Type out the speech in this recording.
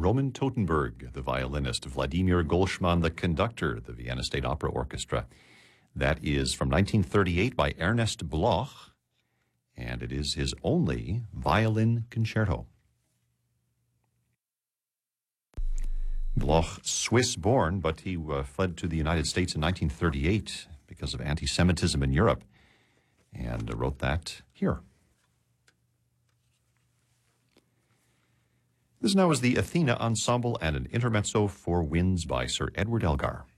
Roman Totenberg, the violinist, Vladimir Golschmann, the conductor, the Vienna State Opera Orchestra. That is from 1938 by Ernest Bloch, and it is his only violin concerto. Bloch, Swiss-born, but he fled to the United States in 1938 because of anti-Semitism in Europe, and wrote that here. This now is the Athena Ensemble and an intermezzo for winds by Sir Edward Elgar.